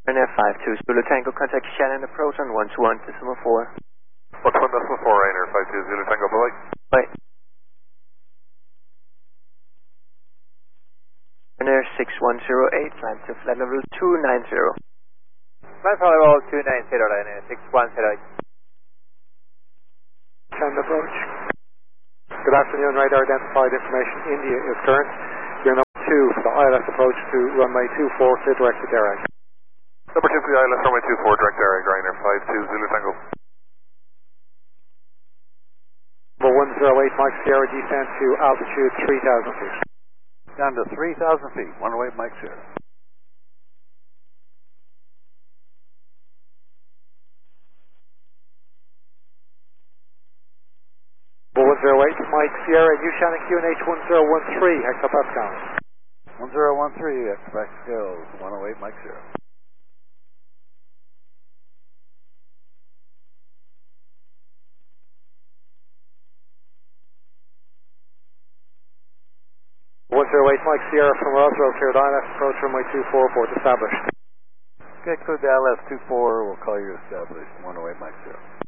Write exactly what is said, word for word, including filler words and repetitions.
Ryanair five two Zulu Tango, contact Shannon approach on one two one decimal four. one two one decimal four, Ryanair five two Zulu Tango, bye. Bye. Ryanair six one zero eight, climb to flight level two nine zero. Flight level two nine zero, Ryanair six one zero eight. Send approach. Good afternoon, radar identified information, India is current. You're number two for the I L S approach to runway two four, clear direct to Derek. Number two for the I L S, runway two four, direct Derek, Ryanair five two Zulu Tango. Number one zero eight, Mike Sierra, descend to altitude three thousand feet. Down to three thousand feet, one oh eight Mike Sierra. one zero eight, Mike Sierra, New Shannon Q N H one zero one three, hectopascal. one zero one three, hectopascal, one oh eight Mike Sierra. one zero eight, Mike Sierra from Roswell, cleared I L S approach runway two four, port established. Okay, clear the I L S two four, we'll call you established, one oh eight Mike Sierra.